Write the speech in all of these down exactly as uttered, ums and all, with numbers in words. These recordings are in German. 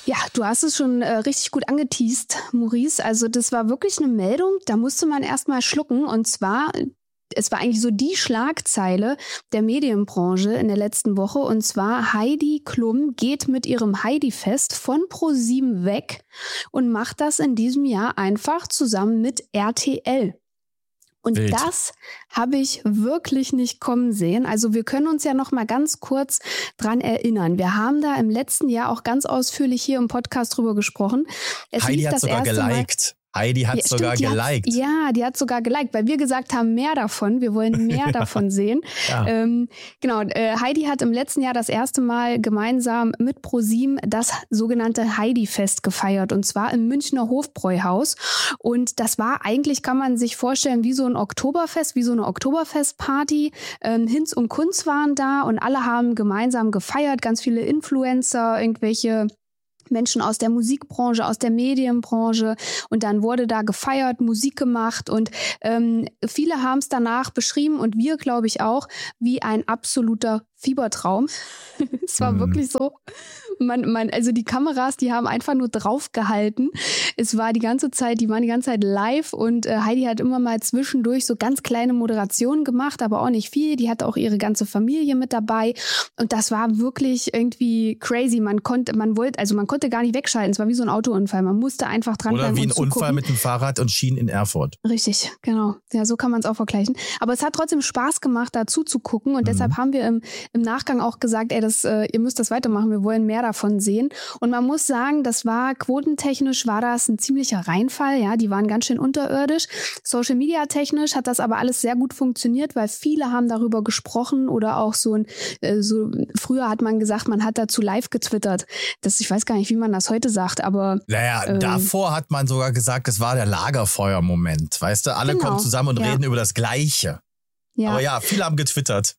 Ja, du hast es schon äh, richtig gut angeteast, Maurice. Also das war wirklich eine Meldung, da musste man erst mal schlucken. Und zwar, es war eigentlich so die Schlagzeile der Medienbranche in der letzten Woche. Und zwar Heidi Klum geht mit ihrem Heidi-Fest von ProSieben weg und macht das in diesem Jahr einfach zusammen mit R T L. Und Wild. Das habe ich wirklich nicht kommen sehen. Also wir können uns ja noch mal ganz kurz dran erinnern. Wir haben da im letzten Jahr auch ganz ausführlich hier im Podcast drüber gesprochen. Es Heidi lief hat das sogar erste Mal- geliked. Heidi hat Ja, sogar stimmt, die geliked. Hat, ja, die hat sogar geliked, weil wir gesagt haben, mehr davon. Wir wollen mehr davon sehen. Ja. Ähm, genau, äh, Heidi hat im letzten Jahr das erste Mal gemeinsam mit ProSieben das sogenannte Heidi-Fest gefeiert. Und zwar im Münchner Hofbräuhaus. Und das war eigentlich, kann man sich vorstellen, wie so ein Oktoberfest, wie so eine Oktoberfestparty. Ähm, Hinz und Kunz waren da und alle haben gemeinsam gefeiert. Ganz viele Influencer, irgendwelche Menschen aus der Musikbranche, aus der Medienbranche, und dann wurde da gefeiert, Musik gemacht, und ähm, viele haben es danach beschrieben, und wir, glaube ich, auch, wie ein absoluter Fiebertraum. Es war Mhm. wirklich so. Man, man, also die Kameras, die haben einfach nur draufgehalten. Es war die ganze Zeit, die waren die ganze Zeit live, und äh, Heidi hat immer mal zwischendurch so ganz kleine Moderationen gemacht, aber auch nicht viel. Die hatte auch ihre ganze Familie mit dabei, und das war wirklich irgendwie crazy. Man konnte, man wollte, also man konnte gar nicht wegschalten. Es war wie so ein Autounfall. Man musste einfach dranbleiben. Oder wie ein und zugucken. Unfall mit dem Fahrrad und Schienen in Erfurt. Richtig, genau. Ja, so kann man es auch vergleichen. Aber es hat trotzdem Spaß gemacht, da zuzugucken, und Mhm. deshalb haben wir im, im Nachgang auch gesagt, ey, das, äh, ihr müsst das weitermachen, wir wollen mehr davon sehen. Und man muss sagen, das war quotentechnisch, war das ein ziemlicher Reinfall, ja, die waren ganz schön unterirdisch. Social Media technisch hat das aber alles sehr gut funktioniert, weil viele haben darüber gesprochen, oder auch so ein, äh, so, früher hat man gesagt, man hat dazu live getwittert. Das, ich weiß gar nicht, wie man das heute sagt, aber Naja, Ähm. davor hat man sogar gesagt, es war der Lagerfeuer-Moment. Weißt du, alle Genau, kommen zusammen und ja. reden über das Gleiche. ja. Aber ja, viele haben getwittert.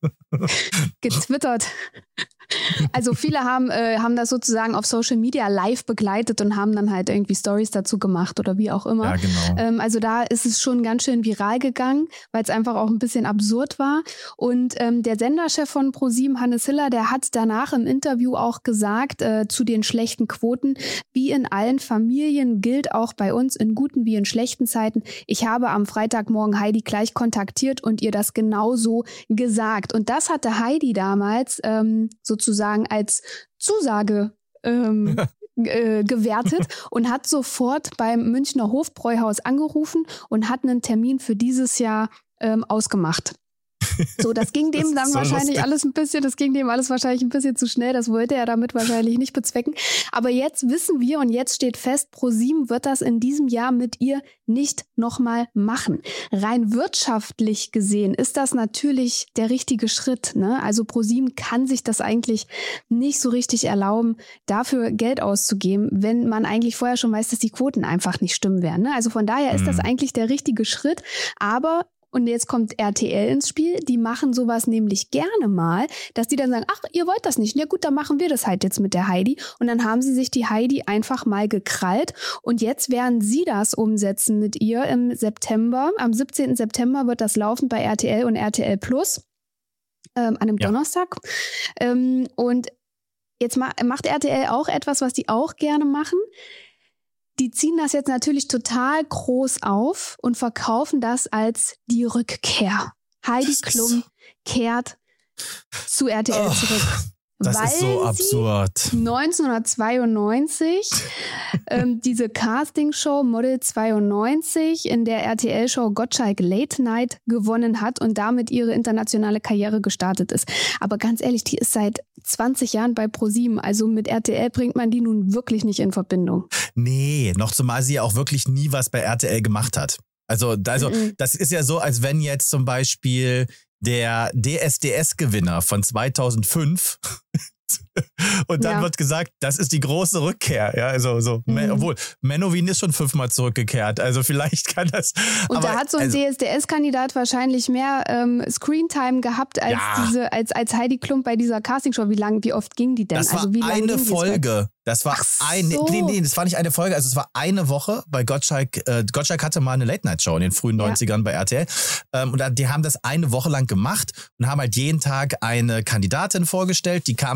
getwittert. Also viele haben, äh, haben das sozusagen auf Social Media live begleitet und haben dann halt irgendwie Stories dazu gemacht oder wie auch immer. Ja, genau. Ähm, also da ist es schon ganz schön viral gegangen, weil es einfach auch ein bisschen absurd war. Und ähm, der Senderchef von ProSieben, Hannes Hiller, der hat danach im Interview auch gesagt, äh, zu den schlechten Quoten, wie in allen Familien gilt auch bei uns in guten wie in schlechten Zeiten. Ich habe am Freitagmorgen Heidi gleich kontaktiert und ihr das genauso gesagt. Und das hatte Heidi damals ähm, sozusagen als Zusage ähm, äh, gewertet und hat sofort beim Münchner Hofbräuhaus angerufen und hat einen Termin für dieses Jahr ähm, ausgemacht. So, das ging dem Das ist dann so wahrscheinlich lustig. alles ein bisschen, das ging dem alles wahrscheinlich ein bisschen zu schnell, das wollte er damit wahrscheinlich nicht bezwecken. Aber jetzt wissen wir, und jetzt steht fest, ProSieben wird das in diesem Jahr mit ihr nicht nochmal machen. Rein wirtschaftlich gesehen ist das natürlich der richtige Schritt, ne? Also ProSieben kann sich das eigentlich nicht so richtig erlauben, dafür Geld auszugeben, wenn man eigentlich vorher schon weiß, dass die Quoten einfach nicht stimmen werden, ne? Also von daher ist das Mhm. eigentlich der richtige Schritt, aber und jetzt kommt R T L ins Spiel, die machen sowas nämlich gerne mal, dass die dann sagen, ach, ihr wollt das nicht, ja gut, dann machen wir das halt jetzt mit der Heidi. Und dann haben sie sich die Heidi einfach mal gekrallt, und jetzt werden sie das umsetzen mit ihr im September. Am siebzehnten September wird das laufen bei R T L und R T L Plus ähm, an einem Ja. Donnerstag. Ähm, und jetzt ma- macht R T L auch etwas, was die auch gerne machen. Die ziehen das jetzt natürlich total groß auf und verkaufen das als die Rückkehr. Heidi Das ist Klum kehrt zu R T L Oh, zurück. Das weil ist so absurd. sie neunzehnhundertzweiundneunzig ähm, diese Castingshow Model zweiundneunzig in der R T L-Show Gottschalk Late Night gewonnen hat und damit ihre internationale Karriere gestartet ist. Aber ganz ehrlich, die ist seit zwanzig Jahren bei ProSieben. Also mit R T L bringt man die nun wirklich nicht in Verbindung. Nee, noch zumal sie ja auch wirklich nie was bei R T L gemacht hat. Also, also Mhm. das ist ja so, als wenn jetzt zum Beispiel der D S D S-Gewinner von zweitausendfünf und dann Ja. wird gesagt, das ist die große Rückkehr. Ja, also so, Mhm. obwohl Menowin ist schon fünfmal zurückgekehrt. Also vielleicht kann das. Und aber, da hat so ein also, D S D S-Kandidat wahrscheinlich mehr ähm, Screentime gehabt als Ja. diese, als, als Heidi Klum bei dieser Castingshow. Wie lang, wie oft ging die denn? Das war also wie lang eine ging die jetzt bei- Folge. Das war Ach ein, so. nee, nee, das war nicht eine Folge, also es war eine Woche bei Gottschalk. Äh, Gottschalk hatte mal eine Late-Night-Show in den frühen Ja. neunzigern bei R T L. Ähm, und da, die haben das eine Woche lang gemacht und haben halt jeden Tag eine Kandidatin vorgestellt. Die kam dann da mit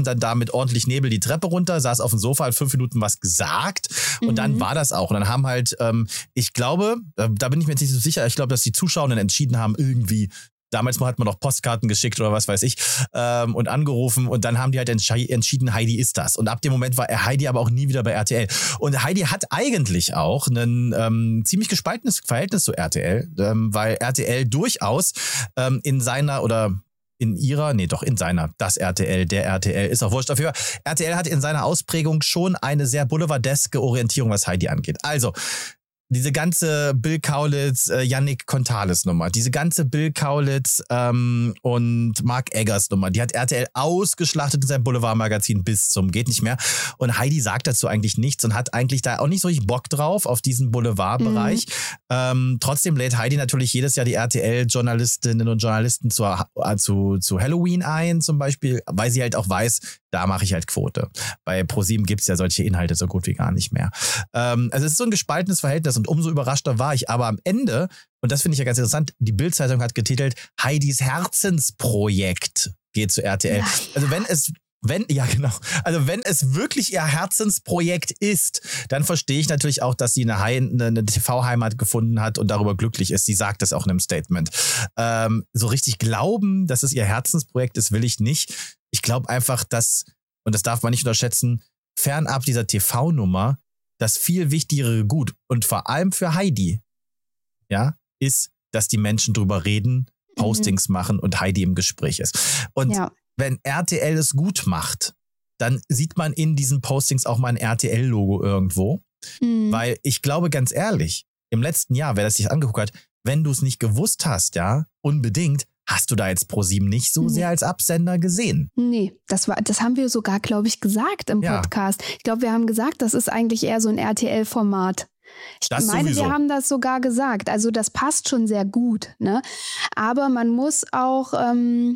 mit ordentlich Nebel die Treppe runter, saß auf dem Sofa, hat fünf Minuten was gesagt und mhm. dann war das auch. Und dann haben halt, ähm, ich glaube, da bin ich mir jetzt nicht so sicher, ich glaube, dass die Zuschauenden entschieden haben, irgendwie, damals hat man noch Postkarten geschickt oder was weiß ich ähm, und angerufen und dann haben die halt entsch- entschieden, Heidi ist das. Und ab dem Moment war Heidi aber auch nie wieder bei R T L. Und Heidi hat eigentlich auch ein ähm, ziemlich gespaltenes Verhältnis zu R T L, ähm, weil R T L durchaus ähm, in seiner oder in ihrer, nee doch in seiner, das R T L, der R T L, ist auch wurscht. Auf jeden Fall, R T L hat in seiner Ausprägung schon eine sehr boulevardeske Orientierung, was Heidi angeht. Also, diese ganze Bill Kaulitz, äh, Yannick Contales Nummer, diese ganze Bill Kaulitz ähm, und Mark Eggers Nummer, die hat R T L ausgeschlachtet in seinem Boulevardmagazin bis zum geht nicht mehr. Und Heidi sagt dazu eigentlich nichts und hat eigentlich da auch nicht so richtig Bock drauf auf diesen Boulevardbereich. Mhm. Ähm, trotzdem lädt Heidi natürlich jedes Jahr die R T L-Journalistinnen und Journalisten zu, äh, zu, zu Halloween ein zum Beispiel, weil sie halt auch weiß, da mache ich halt Quote. Bei ProSieben gibt es ja solche Inhalte so gut wie gar nicht mehr. Ähm, also es ist so ein gespaltenes Verhältnis und umso überraschter war ich. Aber am Ende, und das finde ich ja ganz interessant, die Bild-Zeitung hat getitelt, Heidis Herzensprojekt geht zu R T L. Also wenn es Wenn, ja genau, also wenn es wirklich ihr Herzensprojekt ist, dann verstehe ich natürlich auch, dass sie eine, Heim, eine T V-Heimat gefunden hat und darüber glücklich ist. Sie sagt das auch in einem Statement. Ähm, so richtig glauben, dass es ihr Herzensprojekt ist, will ich nicht. Ich glaube einfach, dass, und das darf man nicht unterschätzen, fernab dieser T V-Nummer, das viel wichtigere Gut und vor allem für Heidi, ja, ist, dass die Menschen drüber reden, Postings mhm. machen und Heidi im Gespräch ist. Und ja. wenn R T L es gut macht, dann sieht man in diesen Postings auch mal ein R T L-Logo irgendwo. Mhm. Weil ich glaube, ganz ehrlich, im letzten Jahr, wer das sich angeguckt hat, wenn du es nicht gewusst hast, ja, unbedingt, hast du da jetzt ProSieben nicht so nee. sehr als Absender gesehen. Nee, das war, das haben wir sogar, glaube ich, gesagt im ja. Podcast. Ich glaube, wir haben gesagt, das ist eigentlich eher so ein R T L-Format. Ich das meine, sowieso. Wir haben das sogar gesagt. Also das passt schon sehr gut, ne? Aber man muss auch... Ähm,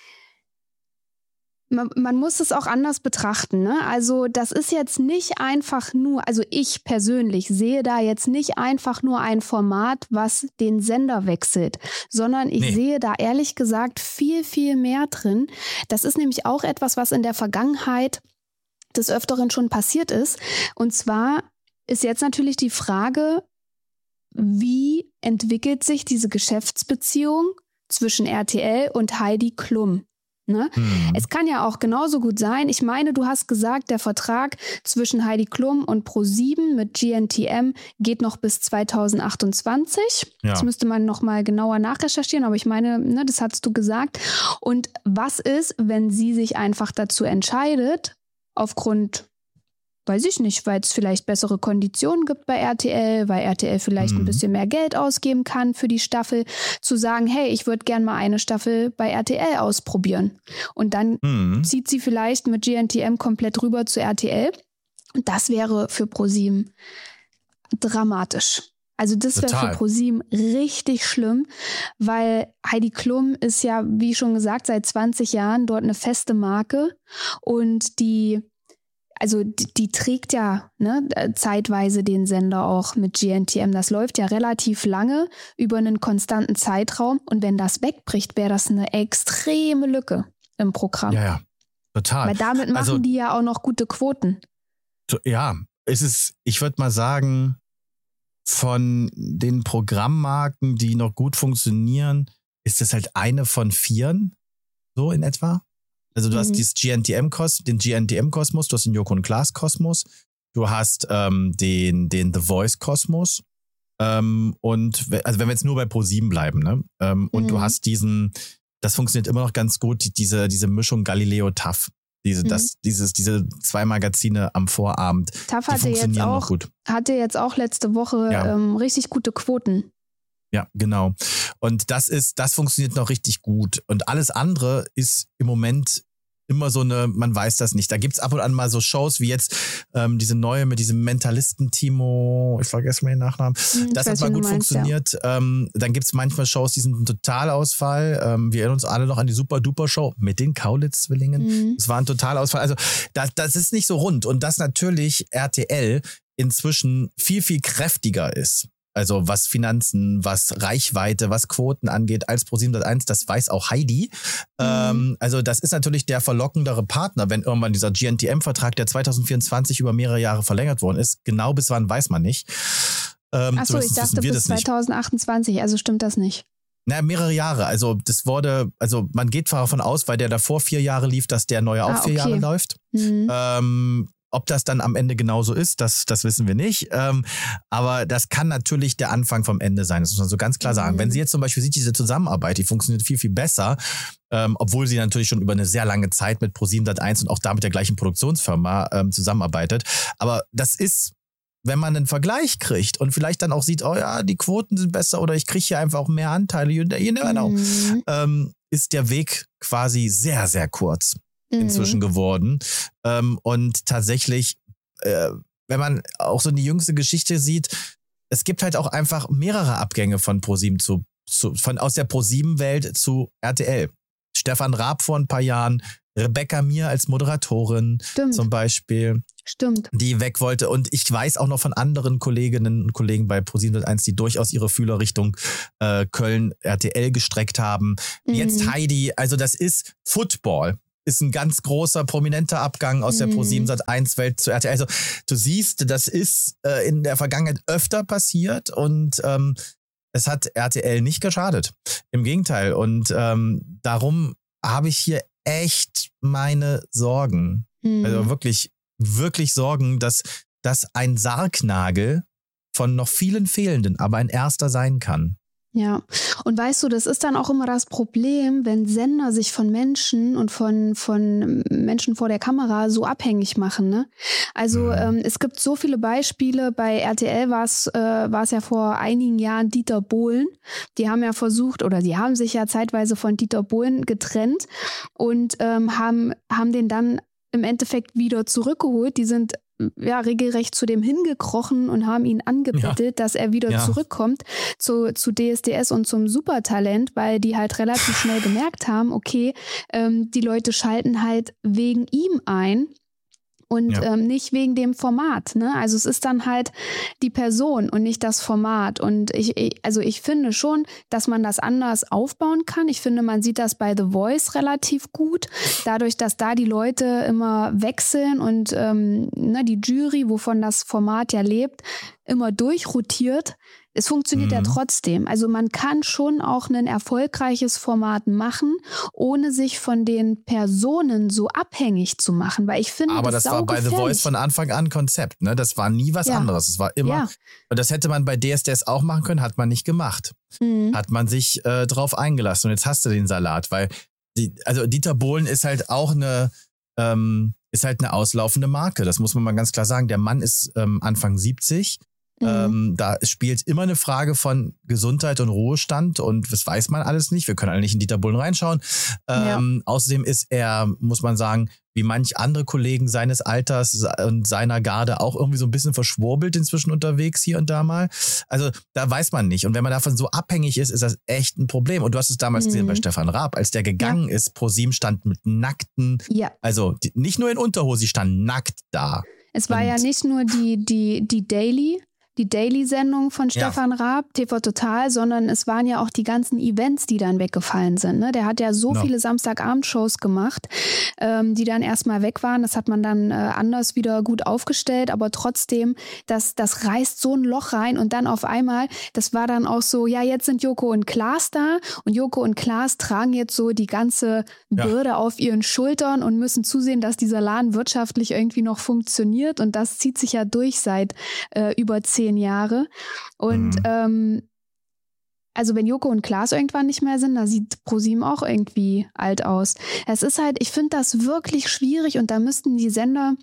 Man, man muss es auch anders betrachten, ne? Also das ist jetzt nicht einfach nur, also ich persönlich sehe da jetzt nicht einfach nur ein Format, was den Sender wechselt, sondern ich nee. sehe da ehrlich gesagt viel, viel mehr drin. Das ist nämlich auch etwas, was in der Vergangenheit des Öfteren schon passiert ist. Und zwar ist jetzt natürlich die Frage, wie entwickelt sich diese Geschäftsbeziehung zwischen R T L und Heidi Klum? Ne? Hm. Es kann ja auch genauso gut sein, ich meine, du hast gesagt, der Vertrag zwischen Heidi Klum und ProSieben mit G N T M geht noch bis zweitausendachtundzwanzig. Ja. Das müsste man noch mal genauer nachrecherchieren, aber ich meine, ne, das hast du gesagt. Und was ist, wenn sie sich einfach dazu entscheidet, aufgrund, weiß ich nicht, weil es vielleicht bessere Konditionen gibt bei R T L, weil R T L vielleicht mhm. ein bisschen mehr Geld ausgeben kann für die Staffel, zu sagen, hey, ich würde gerne mal eine Staffel bei R T L ausprobieren. Und dann mhm. zieht sie vielleicht mit G N T M komplett rüber zu R T L. Und das wäre für ProSieben dramatisch. Also das wäre für ProSieben richtig schlimm, weil Heidi Klum ist ja, wie schon gesagt, seit zwanzig Jahren dort eine feste Marke und die Also die, die trägt ja ne, zeitweise den Sender auch mit G N T M. Das läuft ja relativ lange über einen konstanten Zeitraum. Und wenn das wegbricht, wäre das eine extreme Lücke im Programm. Ja, ja, total. Weil damit machen also, die ja auch noch gute Quoten. Ja, es ist, ich würde mal sagen, von den Programmmarken, die noch gut funktionieren, ist das halt eine von vieren, so in etwa. Also du mhm. hast dieses G N T M-Kosmos, den G N T M-Kosmos, du hast den Joko und Klaas-Kosmos, du hast ähm, den, den The Voice-Kosmos ähm, und also wenn wir jetzt nur bei ProSieben bleiben, ne? Ähm, und mhm. du hast diesen, das funktioniert immer noch ganz gut, diese, diese Mischung Galileo-Taff. Diese, mhm. das, dieses, diese zwei Magazine am Vorabend, Taff hatte jetzt auch, gut. hatte jetzt auch letzte Woche ja. ähm, richtig gute Quoten. Ja, genau. Und das ist, das funktioniert noch richtig gut. Und alles andere ist im Moment immer so eine, man weiß das nicht. Da gibt's ab und an mal so Shows wie jetzt ähm, diese neue mit diesem Mentalisten-Timo, ich vergesse mal den Nachnamen. Hm, das hat mal gut meinst, funktioniert. Ja. Ähm, dann gibt's manchmal Shows, die sind ein Totalausfall. Ähm, wir erinnern uns alle noch an die Super-Duper-Show mit den Kaulitz-Zwillingen. Mhm. Das war ein Totalausfall. Also das, das ist nicht so rund. Und dass natürlich R T L inzwischen viel, viel kräftiger ist Also was Finanzen, was Reichweite, was Quoten angeht, als ProSieben Sat eins, das weiß auch Heidi. Mhm. Ähm, also das ist natürlich der verlockendere Partner, wenn irgendwann dieser G N T M-Vertrag, der zwanzig vierundzwanzig über mehrere Jahre verlängert worden ist, genau bis wann weiß man nicht. Ähm, Achso, ich dachte bis zwanzig achtundzwanzig, also stimmt das nicht? Na, mehrere Jahre. Also das wurde, also man geht davon aus, weil der davor vier Jahre lief, dass der neue auch ah, vier okay. Jahre läuft. Mhm. Ähm, Ob das dann am Ende genauso ist, das, das wissen wir nicht. Ähm, aber das kann natürlich der Anfang vom Ende sein. Das muss man so ganz klar sagen. Mhm. Wenn sie jetzt zum Beispiel sieht, diese Zusammenarbeit, die funktioniert viel, viel besser, ähm, obwohl sie natürlich schon über eine sehr lange Zeit mit ProSieben Sat eins und auch da mit der gleichen Produktionsfirma ähm, zusammenarbeitet. Aber das ist, wenn man einen Vergleich kriegt und vielleicht dann auch sieht, oh ja, die Quoten sind besser oder ich kriege hier einfach auch mehr Anteile, you, you never know, mhm. ähm, ist der Weg quasi sehr, sehr kurz inzwischen mhm. geworden. Ähm, und tatsächlich, äh, wenn man auch so die jüngste Geschichte sieht, es gibt halt auch einfach mehrere Abgänge von ProSieben zu, zu von aus der ProSieben-Welt zu R T L. Stefan Raab vor ein paar Jahren, Rebecca Mir als Moderatorin Stimmt. zum Beispiel. Stimmt. Die weg wollte. Und ich weiß auch noch von anderen Kolleginnen und Kollegen bei ProSieben Sat eins, die durchaus ihre Fühler Richtung äh, Köln R T L gestreckt haben. Mhm. Jetzt Heidi, also das ist Football. Ist ein ganz großer, prominenter Abgang aus der ProSieben Sat eins Welt zu R T L. Also du siehst, das ist äh, in der Vergangenheit öfter passiert und ähm, es hat R T L nicht geschadet. Im Gegenteil. Und ähm, darum habe ich hier echt meine Sorgen. Mhm. Also wirklich, wirklich Sorgen, dass das ein Sargnagel von noch vielen fehlenden, aber ein erster sein kann. Ja, und weißt du, das ist dann auch immer das Problem, wenn Sender sich von Menschen und von, von Menschen vor der Kamera so abhängig machen. Ne? Also ähm, es gibt so viele Beispiele. Bei R T L war es äh, war es ja vor einigen Jahren Dieter Bohlen. Die haben ja versucht oder die haben sich ja zeitweise von Dieter Bohlen getrennt und ähm, haben, haben den dann im Endeffekt wieder zurückgeholt. Die sind ja regelrecht zu dem hingekrochen und haben ihn angebettelt, ja. dass er wieder ja. zurückkommt zu, zu D S D S und zum Supertalent, weil die halt relativ schnell gemerkt haben, okay, ähm, die Leute schalten halt wegen ihm ein. Und ja. ähm, nicht wegen dem Format, ne? Also es ist dann halt die Person und nicht das Format. Und ich, ich, also ich finde schon, dass man das anders aufbauen kann. Ich finde, man sieht das bei The Voice relativ gut. Dadurch, dass da die Leute immer wechseln und ähm, ne, die Jury, wovon das Format ja lebt, immer durchrotiert. Es funktioniert mhm. ja trotzdem. Also man kann schon auch ein erfolgreiches Format machen, ohne sich von den Personen so abhängig zu machen. Weil ich finde, aber das, das war bei The Voice von Anfang an Konzept. Ne? Das war nie was ja. anderes. Es war immer, ja. und das hätte man bei D S D S auch machen können, hat man nicht gemacht. Mhm. Hat man sich äh, drauf eingelassen. Und jetzt hast du den Salat, weil die, also Dieter Bohlen ist halt auch eine, ähm, ist halt eine auslaufende Marke. Das muss man mal ganz klar sagen. Der Mann ist ähm, Anfang siebzig. Mhm. Ähm, da spielt immer eine Frage von Gesundheit und Ruhestand und das weiß man alles nicht. Wir können alle nicht in Dieter Bohlen reinschauen. Ähm, ja. Außerdem ist er, muss man sagen, wie manch andere Kollegen seines Alters und seiner Garde auch irgendwie so ein bisschen verschwurbelt inzwischen unterwegs hier und da mal. Also da weiß man nicht. Und wenn man davon so abhängig ist, ist das echt ein Problem. Und du hast es damals mhm. gesehen bei Stefan Raab, als der gegangen ja. ist, ProSieben stand mit nackten, ja. also die, nicht nur in Unterhose, sie stand nackt da. Es war und ja nicht nur die, die, die Daily, die Daily-Sendung von Stefan ja. Raab, T V Total, sondern es waren ja auch die ganzen Events, die dann weggefallen sind. Ne? Der hat ja so no. viele Samstagabend-Shows gemacht, ähm, die dann erstmal weg waren. Das hat man dann äh, anders wieder gut aufgestellt, aber trotzdem, das, das reißt so ein Loch rein und dann auf einmal, das war dann auch so, ja, jetzt sind Joko und Klaas da und Joko und Klaas tragen jetzt so die ganze Bürde ja. auf ihren Schultern und müssen zusehen, dass dieser Laden wirtschaftlich irgendwie noch funktioniert und das zieht sich ja durch seit äh, über zehn Jahre. Und mhm. ähm, also wenn Joko und Klaas irgendwann nicht mehr sind, da sieht ProSieben auch irgendwie alt aus. Es ist halt, ich finde das wirklich schwierig und da müssten die Sender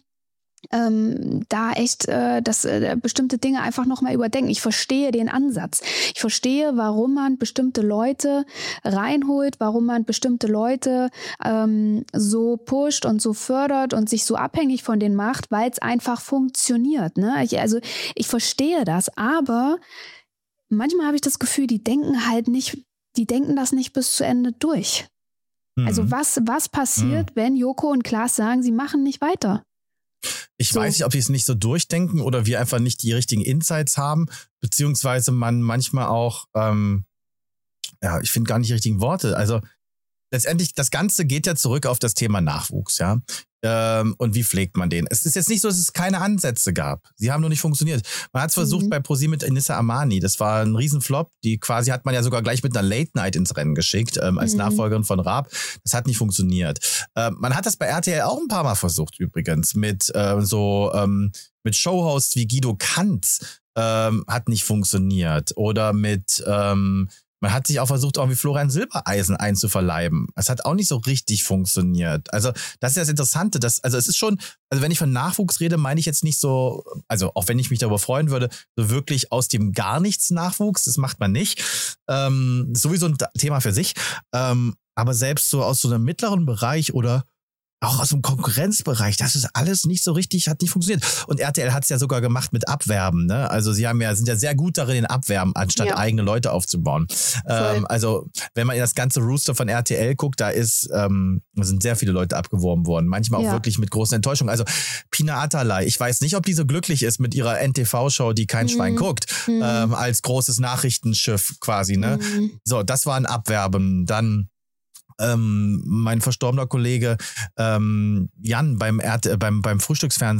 ähm, da echt äh, das, äh, bestimmte Dinge einfach nochmal überdenken. Ich verstehe den Ansatz. Ich verstehe, warum man bestimmte Leute reinholt, warum man bestimmte Leute ähm, so pusht und so fördert und sich so abhängig von denen macht, weil es einfach funktioniert. Ne? Ich, also ich verstehe das, aber manchmal habe ich das Gefühl, die denken halt nicht, die denken das nicht bis zu Ende durch. Mhm. Also was, was passiert, mhm. wenn Joko und Klaas sagen, sie machen nicht weiter? Ich So. weiß nicht, ob sie es nicht so durchdenken oder wir einfach nicht die richtigen Insights haben, beziehungsweise man manchmal auch, ähm, ja, ich finde gar nicht die richtigen Worte. Also letztendlich, das Ganze geht ja zurück auf das Thema Nachwuchs, ja. Ähm, und wie pflegt man den? Es ist jetzt nicht so, dass es keine Ansätze gab. Sie haben nur nicht funktioniert. Man hat es versucht Mhm. bei ProSieben mit Enissa Amani. Das war ein Riesenflop. Die quasi hat man ja sogar gleich mit einer Late Night ins Rennen geschickt, ähm, als Mhm. Nachfolgerin von Raab. Das hat nicht funktioniert. Ähm, man hat das bei R T L auch ein paar Mal versucht übrigens. Mit äh, so ähm, mit Showhosts wie Guido Kanz. Ähm, hat nicht funktioniert. Oder mit ähm, man hat sich auch versucht, irgendwie Florian Silbereisen einzuverleiben. Es hat auch nicht so richtig funktioniert. Also, das ist das Interessante. Das, also, es ist schon, also, wenn ich von Nachwuchs rede, meine ich jetzt nicht so, also, auch wenn ich mich darüber freuen würde, so wirklich aus dem gar nichts Nachwuchs. Das macht man nicht. Ähm, sowieso ein Thema für sich. Ähm, aber selbst so aus so einem mittleren Bereich oder auch aus dem Konkurrenzbereich, das ist alles nicht so richtig, hat nicht funktioniert. Und R T L hat es ja sogar gemacht mit Abwerben, ne? Also sie haben ja, sind ja sehr gut darin, in Abwerben, anstatt Ja. eigene Leute aufzubauen. Ähm, also, wenn man in das ganze Rooster von R T L guckt, da ist, ähm, sind sehr viele Leute abgeworben worden. Manchmal auch Ja. wirklich mit großen Enttäuschungen. Also Pina Atalay, ich weiß nicht, ob die so glücklich ist mit ihrer N T V-Show, die kein Mhm. Schwein guckt, Mhm. ähm, als großes Nachrichtenschiff quasi, ne? Mhm. So, das war ein Abwerben. Dann ähm, mein verstorbener Kollege ähm, Jan beim, R T, beim, beim Frühstücksfernsehen